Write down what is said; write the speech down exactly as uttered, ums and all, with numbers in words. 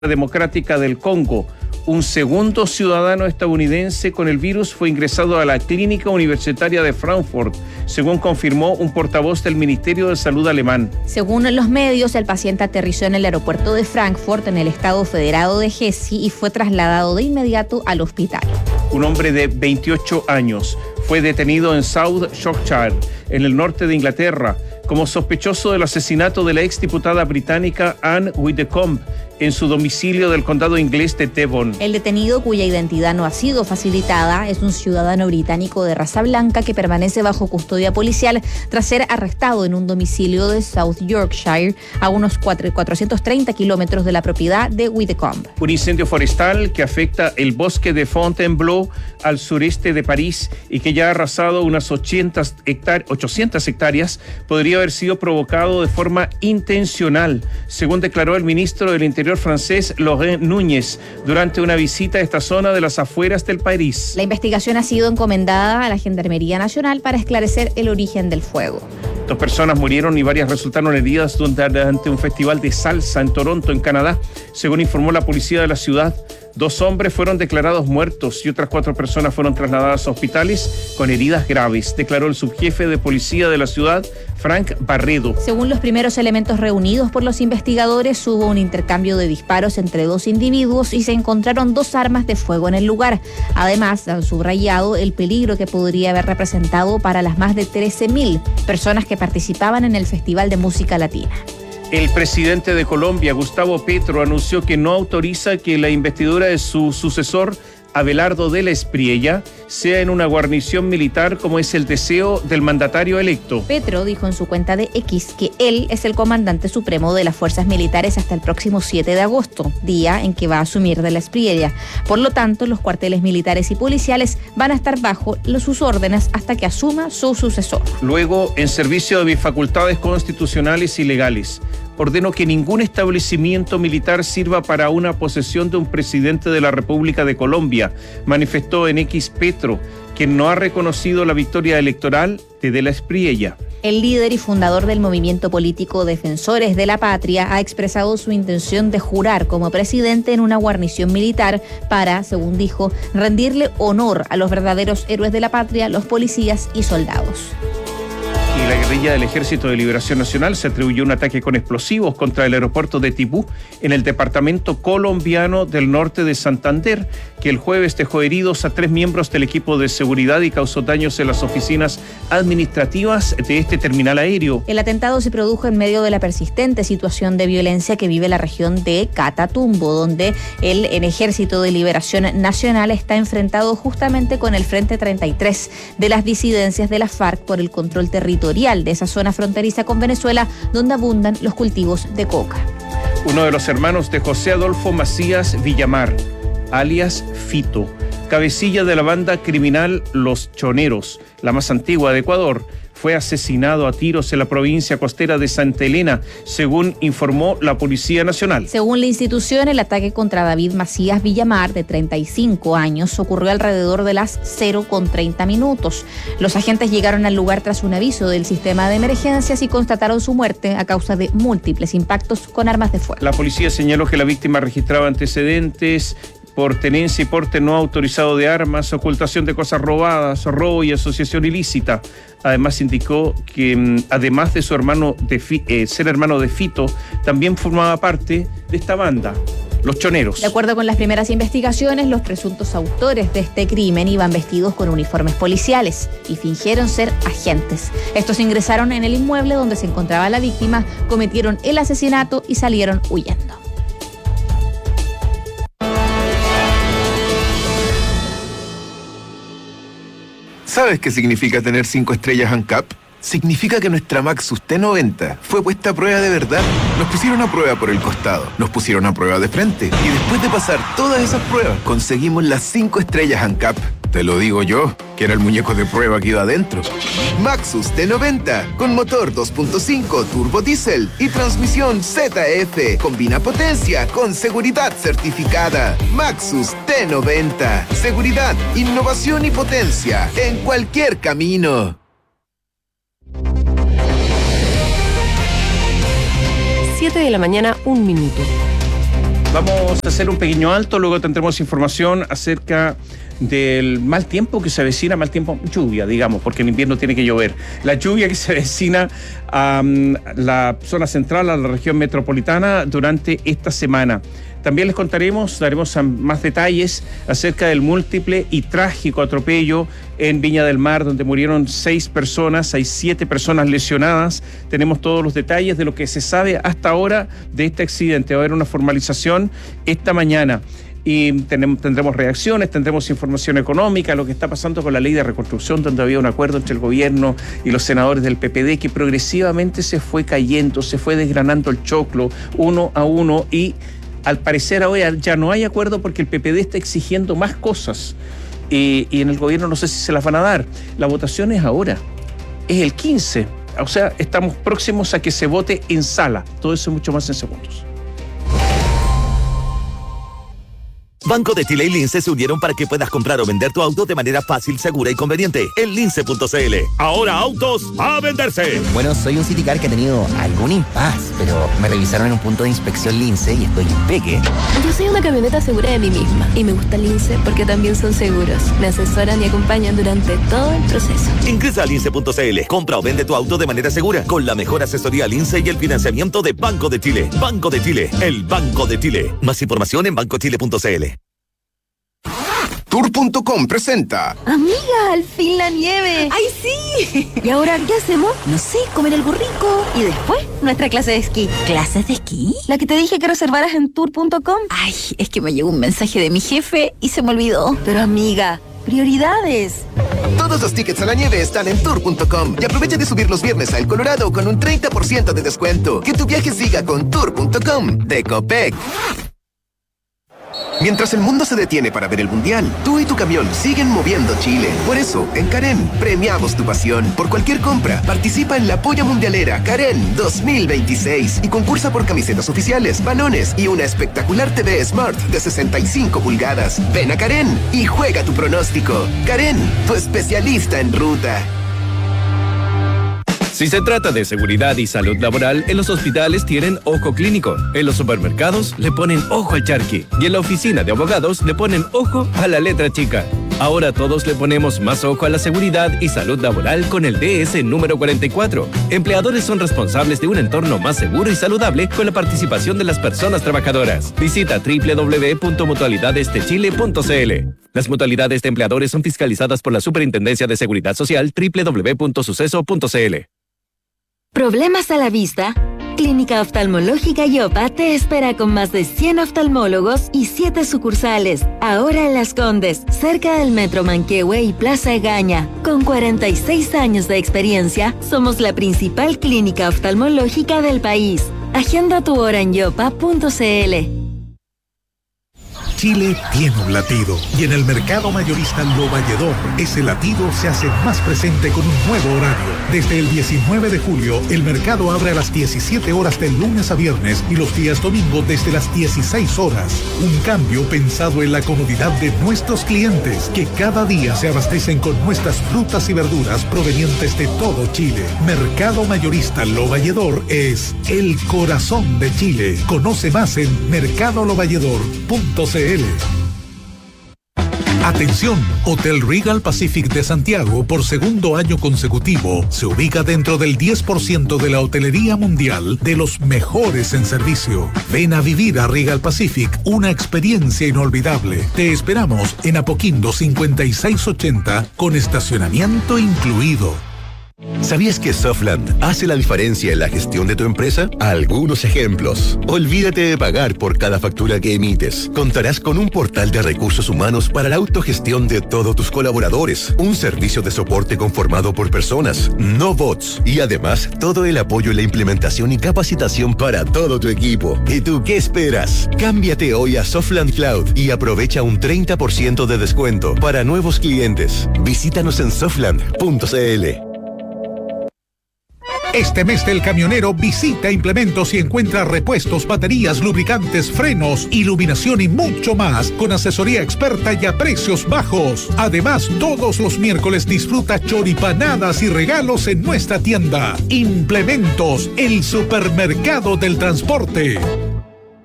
Democrática del Congo. Un segundo ciudadano estadounidense con el virus fue ingresado a la clínica universitaria de Frankfurt, según confirmó un portavoz del Ministerio de Salud alemán. Según los medios, el paciente aterrizó en el aeropuerto de Frankfurt, en el estado federado de Hesse, y fue trasladado de inmediato al hospital. Un hombre de veintiocho años fue detenido en South Yorkshire, en el norte de Inglaterra, como sospechoso del asesinato de la exdiputada británica Anne Widdecombe en su domicilio del condado inglés de Devon. El detenido, cuya identidad no ha sido facilitada, es un ciudadano británico de raza blanca que permanece bajo custodia policial tras ser arrestado en un domicilio de South Yorkshire, a unos cuatrocientos treinta kilómetros de la propiedad de Widdecombe. Un incendio forestal que afecta el bosque de Fontainebleau al sureste de París y que ya ha arrasado unas ochocientas hectáreas podría haber sido provocado de forma intencional, según declaró el ministro del Interior francés Laurent Núñez durante una visita a esta zona de las afueras del país. La investigación ha sido encomendada a la Gendarmería Nacional para esclarecer el origen del fuego. Dos personas murieron y varias resultaron heridas durante un festival de salsa en Toronto, en Canadá, según informó la policía de la ciudad. Dos hombres fueron declarados muertos y otras cuatro personas fueron trasladadas a hospitales con heridas graves, declaró el subjefe de policía de la ciudad, Frank Barredo. Según los primeros elementos reunidos por los investigadores, hubo un intercambio de disparos entre dos individuos y se encontraron dos armas de fuego en el lugar. Además, han subrayado el peligro que podría haber representado para las más de trece mil personas que participaban en el Festival de Música Latina. El presidente de Colombia, Gustavo Petro, anunció que no autoriza que la investidura de su sucesor, Abelardo de la Espriella, sea en una guarnición militar como es el deseo del mandatario electo. Petro dijo en su cuenta de X que él es el comandante supremo de las fuerzas militares hasta el próximo siete de agosto, día en que va a asumir de la Espriella. Por lo tanto, los cuarteles militares y policiales van a estar bajo sus órdenes hasta que asuma su sucesor. Luego, en servicio de mis facultades constitucionales y legales, ordeno que ningún establecimiento militar sirva para una posesión de un presidente de la República de Colombia, manifestó en X Petro, quien no ha reconocido la victoria electoral de De la Espriella. El líder y fundador del movimiento político Defensores de la Patria ha expresado su intención de jurar como presidente en una guarnición militar para, según dijo, rendirle honor a los verdaderos héroes de la patria, los policías y soldados. Y la guerrilla del Ejército de Liberación Nacional se atribuyó un ataque con explosivos contra el aeropuerto de Tibú, en el departamento colombiano del norte de Santander, que el jueves dejó heridos a tres miembros del equipo de seguridad y causó daños en las oficinas administrativas de este terminal aéreo. El atentado se produjo en medio de la persistente situación de violencia que vive la región de Catatumbo, donde el, el Ejército de Liberación Nacional está enfrentado justamente con el Frente treinta y tres de las disidencias de la FARC por el control territorial de esa zona fronteriza con Venezuela, donde abundan los cultivos de coca. Uno de los hermanos de José Adolfo Macías Villamar, alias Fito, cabecilla de la banda criminal Los Choneros, la más antigua de Ecuador, fue asesinado a tiros en la provincia costera de Santa Elena, según informó la Policía Nacional. Según la institución, el ataque contra David Macías Villamar, de treinta y cinco años, ocurrió alrededor de las cero con treinta minutos. Los agentes llegaron al lugar tras un aviso del sistema de emergencias y constataron su muerte a causa de múltiples impactos con armas de fuego. La policía señaló que la víctima registraba antecedentes por tenencia y porte no autorizado de armas, ocultación de cosas robadas, robo y asociación ilícita. Además indicó que, además de su hermano de Fi, eh, ser hermano de Fito, también formaba parte de esta banda, Los Choneros. De acuerdo con las primeras investigaciones, los presuntos autores de este crimen iban vestidos con uniformes policiales y fingieron ser agentes. Estos ingresaron en el inmueble donde se encontraba la víctima, cometieron el asesinato y salieron huyendo. ¿Sabes qué significa tener cinco estrellas ANCAP? Significa que nuestra Maxus T noventa fue puesta a prueba de verdad. Nos pusieron a prueba por el costado, nos pusieron a prueba de frente y después de pasar todas esas pruebas, conseguimos las cinco estrellas ANCAP. Te lo digo yo, que era el muñeco de prueba que iba adentro. Maxus T noventa, con motor dos punto cinco turbo diésel y transmisión Z F. Combina potencia con seguridad certificada. Maxus T noventa. Seguridad, innovación y potencia en cualquier camino. siete de la mañana, un minuto. Vamos a hacer un pequeño alto, luego tendremos información acerca del mal tiempo que se avecina, mal tiempo, lluvia, digamos, porque en invierno tiene que llover. La lluvia que se avecina a um, la zona central, a la región metropolitana durante esta semana. También les contaremos, daremos más detalles acerca del múltiple y trágico atropello en Viña del Mar, donde murieron seis personas, hay siete personas lesionadas. Tenemos todos los detalles de lo que se sabe hasta ahora de este accidente. Va a haber una formalización esta mañana. Y tenemos, tendremos reacciones, tendremos información económica, lo que está pasando con la ley de reconstrucción, donde había un acuerdo entre el gobierno y los senadores del P P D que progresivamente se fue cayendo, se fue desgranando el choclo uno a uno y al parecer ahora ya no hay acuerdo porque el P P D está exigiendo más cosas y, y en el gobierno no sé si se las van a dar. La votación es ahora, es el quince, o sea, estamos próximos a que se vote en sala. Todo eso y mucho más en segundos. Banco de Chile y Lince se unieron para que puedas comprar o vender tu auto de manera fácil, segura y conveniente en lince punto c l. Ahora autos a venderse. Bueno, soy un Citicar que ha tenido algún impas, pero me revisaron en un punto de inspección Lince y estoy impeque. Yo soy una camioneta segura de mí misma y me gusta Lince porque también son seguros. Me asesoran y acompañan durante todo el proceso. Ingresa a lince punto c l. Compra o vende tu auto de manera segura con la mejor asesoría Lince y el financiamiento de Banco de Chile. Banco de Chile, el Banco de Chile. Más información en banco chile punto c l. Tour punto com presenta. Amiga, al fin la nieve. ¡Ay, sí! ¿Y ahora qué hacemos? No sé, comer algo rico. Y después, nuestra clase de esquí. ¿Clases de esquí? La que te dije que reservaras en tour punto com. Ay, es que me llegó un mensaje de mi jefe y se me olvidó. Pero amiga, prioridades. Todos los tickets a la nieve están en tour punto com y aprovecha de subir los viernes a El Colorado con un treinta por ciento de descuento. Que tu viaje siga con tour punto com de Copec. Mientras el mundo se detiene para ver el Mundial, tú y tu camión siguen moviendo Chile. Por eso, en Karen, premiamos tu pasión. Por cualquier compra, participa en la Polla Mundialera Karen dos mil veintiséis y concursa por camisetas oficiales, balones y una espectacular T V Smart de sesenta y cinco pulgadas. Ven a Karen y juega tu pronóstico. Karen, tu especialista en ruta. Si se trata de seguridad y salud laboral, en los hospitales tienen ojo clínico, en los supermercados le ponen ojo al charqui y en la oficina de abogados le ponen ojo a la letra chica. Ahora todos le ponemos más ojo a la seguridad y salud laboral con el D S número cuarenta y cuatro. Empleadores son responsables de un entorno más seguro y saludable con la participación de las personas trabajadoras. Visita doble u doble u doble u punto mutualidades de chile punto c l. Las mutualidades de empleadores son fiscalizadas por la Superintendencia de Seguridad Social doble u doble u doble u punto suceso punto c l. ¿Problemas a la vista? Clínica Oftalmológica Yopa te espera con más de cien oftalmólogos y siete sucursales. Ahora en Las Condes, cerca del Metro Manquehue y Plaza Egaña. Con cuarenta y seis años de experiencia, somos la principal clínica oftalmológica del país. Agenda tu hora en yopa punto c l. Chile tiene un latido y en el mercado mayorista Lo Valledor ese latido se hace más presente con un nuevo horario. Desde el diecinueve de julio el mercado abre a las diecisiete horas de lunes a viernes y los días domingo desde las dieciséis horas. Un cambio pensado en la comodidad de nuestros clientes que cada día se abastecen con nuestras frutas y verduras provenientes de todo Chile. Mercado mayorista Lo Valledor es el corazón de Chile. Conoce más en mercado lo valledor punto c l. Atención, Hotel Regal Pacific de Santiago por segundo año consecutivo se ubica dentro del diez por ciento de la hotelería mundial de los mejores en servicio. Ven a vivir a Regal Pacific una experiencia inolvidable. Te esperamos en Apoquindo cincuenta y seis ochenta con estacionamiento incluido. ¿Sabías que Softland hace la diferencia en la gestión de tu empresa? Algunos ejemplos. Olvídate de pagar por cada factura que emites. Contarás con un portal de recursos humanos para la autogestión de todos tus colaboradores. Un servicio de soporte conformado por personas, no bots. Y además, todo el apoyo en la implementación y capacitación para todo tu equipo. ¿Y tú qué esperas? Cámbiate hoy a Softland Cloud y aprovecha un treinta por ciento de descuento para nuevos clientes. Visítanos en softland punto c l. Este mes del camionero visita Implementos y encuentra repuestos, baterías, lubricantes, frenos, iluminación y mucho más con asesoría experta y a precios bajos. Además, todos los miércoles disfruta choripanadas y regalos en nuestra tienda. Implementos, el supermercado del transporte.